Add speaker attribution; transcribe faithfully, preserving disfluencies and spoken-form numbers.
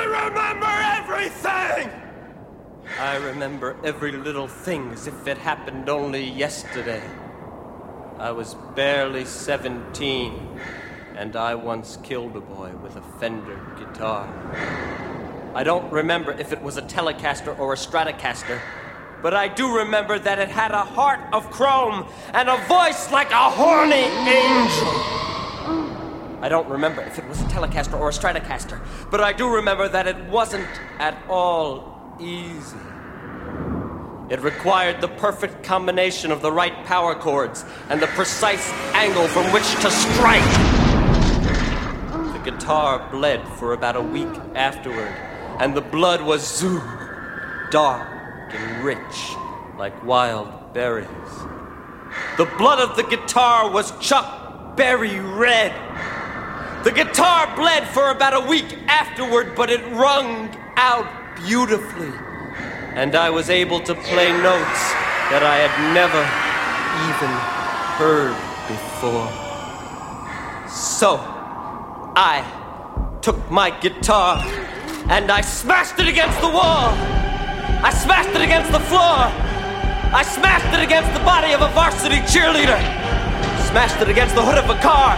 Speaker 1: I remember everything!
Speaker 2: I remember every little thing as if it happened only yesterday. I was barely seventeen, and I once killed a boy with a Fender guitar. I don't remember if it was a Telecaster or a Stratocaster, but I do remember that it had a heart of chrome and a voice like a horny angel. I don't remember if it was a Telecaster or a Stratocaster, but I do remember that it wasn't at all easy. It required the perfect combination of the right power chords and the precise angle from which to strike. The guitar bled for about a week afterward, and the blood was zoo, dark and rich, like wild berries. The blood of the guitar was Chuck Berry red. The guitar bled for about a week afterward, but it wrung out beautifully, and I was able to play notes that I had never even heard before. So, I took my guitar and I smashed it against the wall. I smashed it against the floor. I smashed it against the body of a varsity cheerleader. Smashed it against the hood of a car.